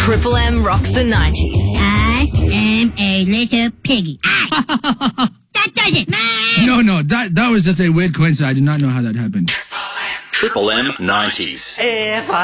Triple M rocks the 90s. I am a little piggy. That does it. No, that was just a weird coincidence. I did not know how that happened. Triple M 90s. If I